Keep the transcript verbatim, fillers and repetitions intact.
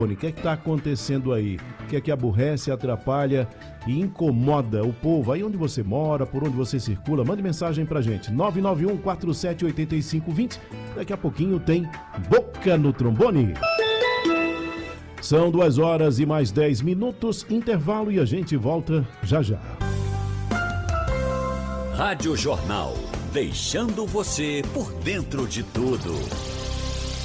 O que é que está acontecendo aí? O que é que aborrece, atrapalha e incomoda o povo? Aí onde você mora, por onde você circula, mande mensagem pra gente. nove nove um, quatro sete oito cinco dois zero. Daqui a pouquinho tem Boca no Trombone. São duas horas e mais dez minutos, intervalo, e a gente volta já já. Rádio Jornal, deixando você por dentro de tudo.